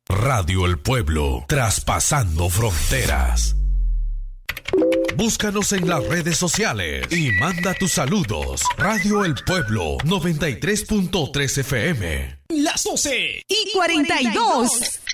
Radio El Pueblo, traspasando fronteras. Búscanos en las redes sociales y manda tus saludos. Radio El Pueblo 93.3 FM. Las 12:42.